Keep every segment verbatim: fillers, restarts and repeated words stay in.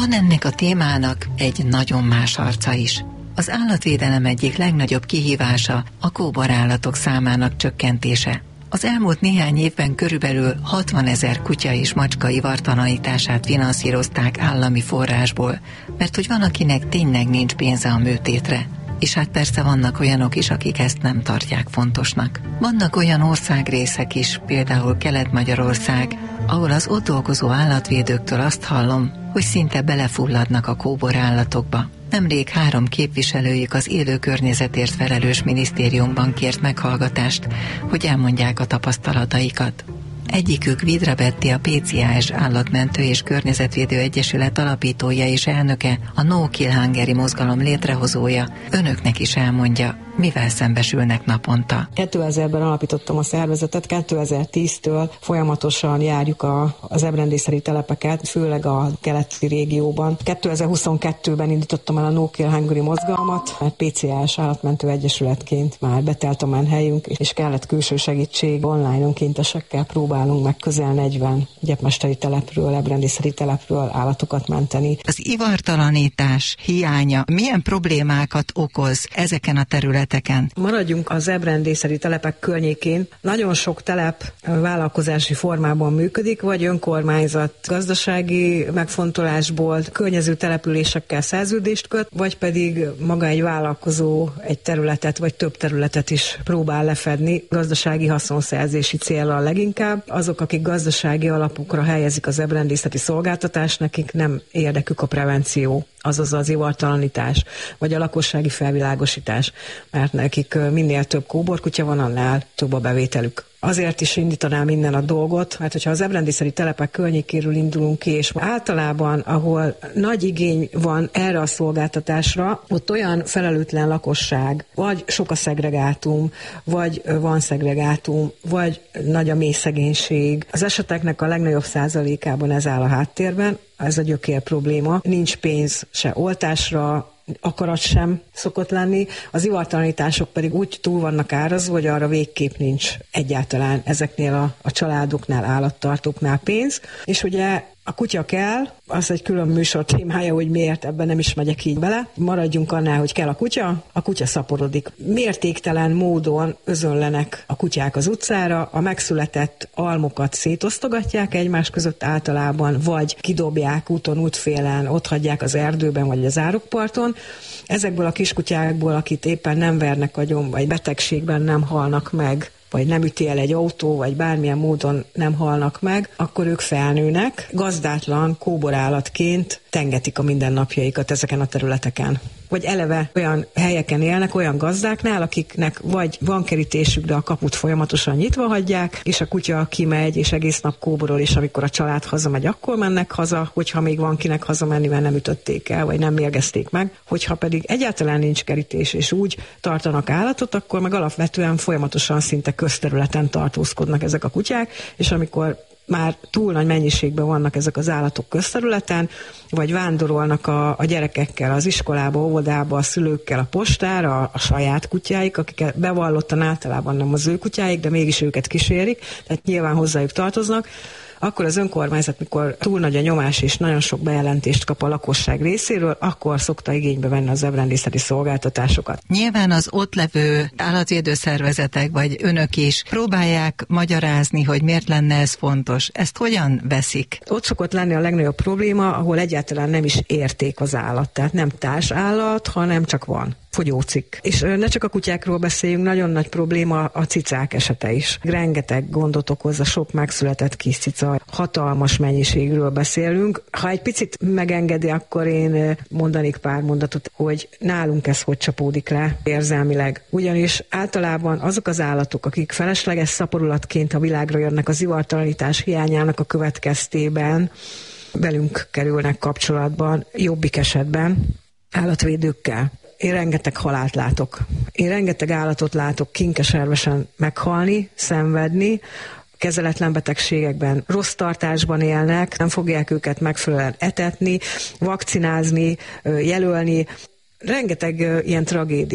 van ennek a témának egy nagyon más arca is. Az állatvédelem egyik legnagyobb kihívása a kóborállatok számának csökkentése. Az elmúlt néhány évben körülbelül hatvanezer kutya és macska ivartalanítását finanszírozták állami forrásból, mert hogy van, akinek tényleg nincs pénze a műtétre. És hát persze vannak olyanok is, akik ezt nem tartják fontosnak. Vannak olyan országrészek is, például Kelet-Magyarország, ahol az ott dolgozó állatvédőktől azt hallom, hogy szinte belefulladnak a kóborállatokba. Nemrég három képviselőjük az élő környezetért felelős minisztériumban kért meghallgatást, hogy elmondják a tapasztalataikat. Egyikük Vidra Betti, a pé cé á es Állatmentő és Környezetvédő Egyesület alapítója és elnöke, a No Kill Hungary mozgalom létrehozója. Önöknek is elmondja, mivel szembesülnek naponta. kétezerben alapítottam a szervezetet, kétezer-tíztől folyamatosan járjuk a, az ebrendészeti telepeket, főleg a keleti régióban. kétezer-huszonkettőben indítottam el a No Kill Hungary mozgalmat, mert pé cé á es Állatmentő Egyesületként már betelt a menhelyünk, és kellett külső segítség. Online önkéntesekkel próbálunk meg közel negyven gyepmesteri telepről, ebrendészeti telepről állatokat menteni. Az ivartalanítás hiánya milyen problémákat okoz ezeken a területeken? Maradjunk az ebrendészeti telepek környékén. Nagyon sok telep vállalkozási formában működik, vagy önkormányzat gazdasági megfontolásból környező településekkel szerződést köt, vagy pedig maga egy vállalkozó egy területet, vagy több területet is próbál lefedni gazdasági haszonszerzési célral leginkább. Azok, akik gazdasági alapokra helyezik az ebrendészeti szolgáltatást, nekik nem érdekük a prevenció, azaz az ivartalanítás, vagy a lakossági felvilágosítás, mert nekik minél több kóborkutya van, annál több a bevételük. Azért is indítanám innen a dolgot, mert hogyha az ebrendészeti telepek környékéről indulunk ki, és általában, ahol nagy igény van erre a szolgáltatásra, ott olyan felelőtlen lakosság, vagy sok a szegregátum, vagy van szegregátum, vagy nagy a mély szegénység. Az eseteknek a legnagyobb százalékában ez áll a háttérben, ez a gyökér probléma. Nincs pénz se oltásra, akarat sem szokott lenni, az ivartalanítások pedig úgy túl vannak árazva, hogy arra végképp nincs egyáltalán ezeknél a, a családoknál, állattartóknál pénz, és ugye a kutya kell, az egy külön műsor témája, hogy miért, ebben nem is megyek így bele. Maradjunk annál, hogy kell a kutya, a kutya szaporodik. Mértéktelen módon özönlenek a kutyák az utcára, a megszületett almokat szétosztogatják egymás között általában, vagy kidobják úton, útfélen, otthagyják az erdőben, vagy az árokparton. Ezekből a kiskutyákból, akit éppen nem vernek agyon, vagy betegségben nem halnak meg, vagy nem üti el egy autó, vagy bármilyen módon nem halnak meg, akkor ők felnőnek, gazdátlan kóborállatként tengetik a mindennapjaikat ezeken a területeken. Vagy eleve olyan helyeken élnek, olyan gazdáknál, akiknek vagy van kerítésük, de a kaput folyamatosan nyitva hagyják, és a kutya kimegy, és egész nap kóborol, és amikor a család hazamegy, akkor mennek haza, hogyha még van kinek hazamenni, mert nem ütötték el, vagy nem mérgezték meg. Hogyha pedig egyáltalán nincs kerítés, és úgy tartanak állatot, akkor meg alapvetően folyamatosan szinte közterületen tartózkodnak ezek a kutyák, és amikor már túl nagy mennyiségben vannak ezek az állatok közterületen, vagy vándorolnak a, a gyerekekkel az iskolába, óvodába, a szülőkkel a postára, a, a saját kutyáik, akiket bevallottan általában nem az ő kutyáik, de mégis őket kísérik, tehát nyilván hozzájuk tartoznak, akkor az önkormányzat, mikor túl nagy a nyomás és nagyon sok bejelentést kap a lakosság részéről, akkor szokta igénybe venni az ebrendészeti szolgáltatásokat. Nyilván az ott levő állatvédőszervezetek vagy önök is próbálják magyarázni, hogy miért lenne ez fontos. Ezt hogyan veszik? Ott szokott lenni a legnagyobb probléma, ahol egyáltalán nem is érték az állat. Tehát nem társállat, hanem csak van. Fogyócikk. És ne csak a kutyákról beszéljünk, nagyon nagy probléma a cicák esete is. Rengeteg gondot okoz a sok megszületett kis cica, hatalmas mennyiségről beszélünk. Ha egy picit megengedi, akkor én mondanék pár mondatot, hogy nálunk ez hogy csapódik le érzelmileg. Ugyanis általában azok az állatok, akik felesleges szaporulatként a világra jönnek az ivartalanítás hiányának a következtében, velünk kerülnek kapcsolatban, jobbik esetben állatvédőkkel. Én rengeteg halált látok. Én rengeteg állatot látok kinkeservesen meghalni, szenvedni, kezeletlen betegségekben, rossz tartásban élnek, nem fogják őket megfelelően etetni, vakcinázni, jelölni. Rengeteg ilyen tragédia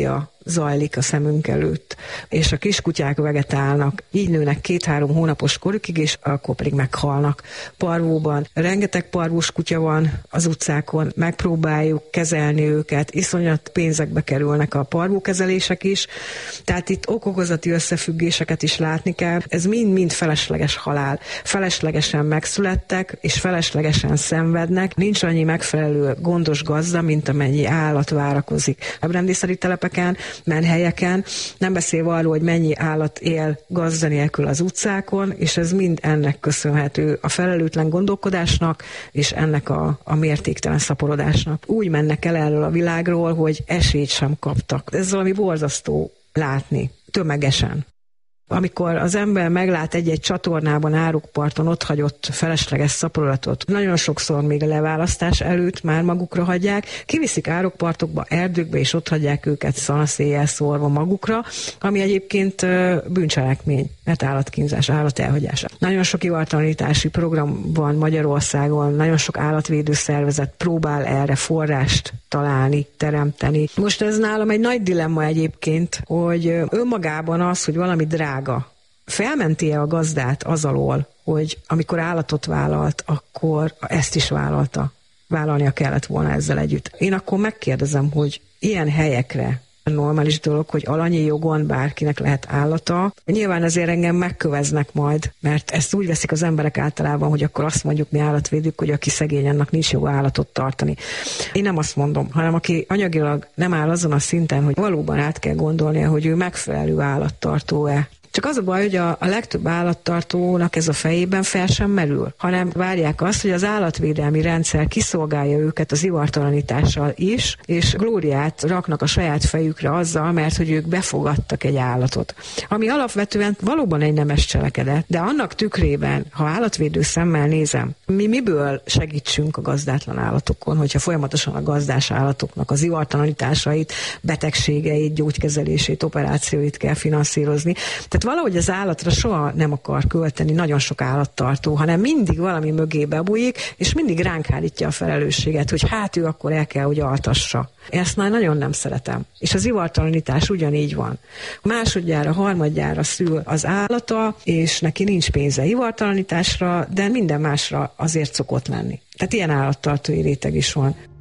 zajlik a szemünk előtt, és a kiskutyák vegetálnak, így nőnek két-három hónapos korukig, és akkor pedig meghalnak. Parvóban rengeteg parvós kutya van az utcákon, megpróbáljuk kezelni őket, iszonyat pénzekbe kerülnek a parvókezelések is, tehát itt okokozati összefüggéseket is látni kell. Ez mind-mind felesleges halál. Feleslegesen megszülettek, és feleslegesen szenvednek. Nincs annyi megfelelő gondos gazda, mint amennyi állat várakozik. Ábrándészeti telepeken, menhelyeken, nem beszélve arról, hogy mennyi állat él gazda nélkül az utcákon, és ez mind ennek köszönhető, a felelőtlen gondolkodásnak, és ennek a, a mértéktelen szaporodásnak. Úgy mennek el erről a világról, hogy esélyt sem kaptak. Ez valami borzasztó látni, tömegesen. Amikor az ember meglát egy-egy csatornában, árokparton ott hagyott felesleges szaporodott, nagyon sokszor még a leválasztás előtt már magukra hagyják, kiviszik árokpartokba, erdőkbe, és ott hagyják őket szanaszéjjel szórva magukra, ami egyébként bűncselekmény, mert állatkínzás, állatelhagyás. Nagyon sok ivartalanítási program van Magyarországon, nagyon sok állatvédő szervezet próbál erre forrást találni, teremteni. Most ez nálam egy nagy dilemma egyébként, hogy önmagában az, hogy valami drága, felmenti-e a gazdát az alól, hogy amikor állatot vállalt, akkor ezt is vállalta. Vállalnia kellett volna ezzel együtt. Én akkor megkérdezem, hogy ilyen helyekre normális dolog, hogy alanyi jogon bárkinek lehet állata. Nyilván azért engem megköveznek majd, mert ezt úgy veszik az emberek általában, hogy akkor azt mondjuk mi állatvédők, hogy aki szegény, annak nincs joga állatot tartani. Én nem azt mondom, hanem aki anyagilag nem áll azon a szinten, hogy valóban át kell gondolnia, hogy ő megfelelő állattartó-e. Csak az a baj, hogy a, a legtöbb állattartónak ez a fejében fel sem merül, hanem várják azt, hogy az állatvédelmi rendszer kiszolgálja őket az ivartalanítással is, és glóriát raknak a saját fejükre azzal, mert hogy ők befogadtak egy állatot. Ami alapvetően valóban egy nemes cselekedet, de annak tükrében, ha állatvédő szemmel nézem, mi miből segítsünk a gazdátlan állatokon, hogyha folyamatosan a gazdás állatoknak az ivartalanításait, betegségeit, gyógykezelését, operációit kell finanszírozni. Tehát valahogy az állatra soha nem akar költeni nagyon sok állattartó, hanem mindig valami mögé bebújik, és mindig ránk hárítja a felelősséget, hogy hát ő akkor el kell, hogy altassa. Ezt már nagyon nem szeretem. És az ivartalanítás ugyanígy van. Másodjára, harmadjára szül az állata, és neki nincs pénze ivartalanításra, de minden másra azért szokott lenni. Tehát ilyen állattartói réteg is van.